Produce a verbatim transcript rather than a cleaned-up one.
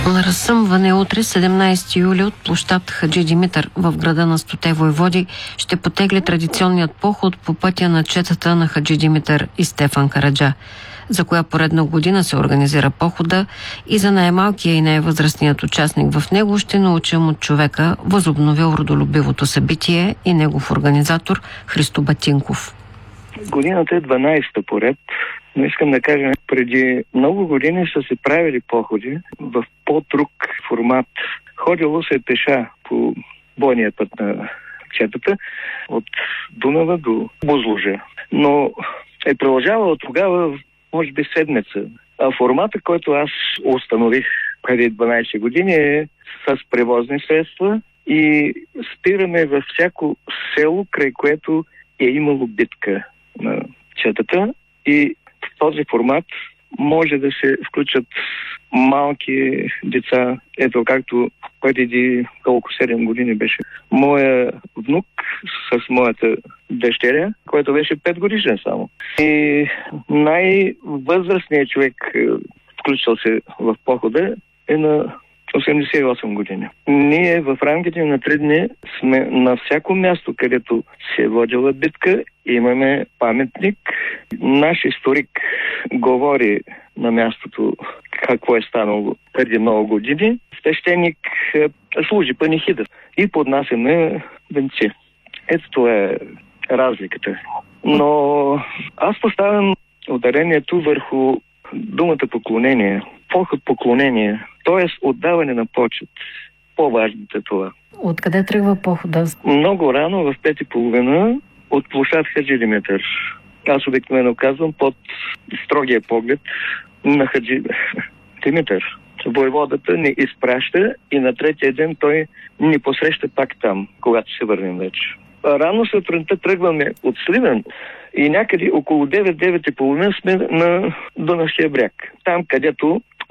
Разсъмване утре, седемнайсети юли, от площад Хаджи Димитър в града на Стоте войводи ще потегли традиционният поход по пътя на четата на Хаджи Димитър и Стефан Караджа. За коя поредна година се организира похода и за най-малкия и най-възрастният участник в него ще научим от човека, възобновил родолюбивото събитие, и негов организатор Христо Батинков. Годината е дванайсета поред, но искам да кажа, преди много години са се правили походи в по-друг формат. Ходило се пеша по бойния път на четата от Дунава до Бузлужа. Но е продължавало тогава, може би, седмица. А формата, който аз установих преди дванайсет години, е с превозни средства и спираме във всяко село, край което е имало битка на четата, и в този формат може да се включат малки деца. Ето, както преди колко седем години беше моя внук с моята дъщеря, който беше пет годишен само. И най-възрастният човек, включил се в похода, е на осемдесет и осем години. Ние в рамките на три дни сме на всяко място, където се е водила битка, имаме паметник. Наш историк говори на мястото какво е станало преди много години. Свещеник служи панихида и поднасяме венци. Ето това е разликата. Но аз поставям ударението върху думата поклонение. Поход поклонение, т.е. отдаване на почет. По-важното е това. Откъде тръгва похода? Много рано, в пет и половина, от площад Хаджи Димитър. Аз обикновено казвам под строгия поглед на Хаджи Димитър. Войводата ни изпраща и на третия ден той ни посреща пак там, когато се върнем вече. Рано сутринта тръгваме от Сливен и някъде около девет-девет и половина сме на Дунавския бряг. Там, където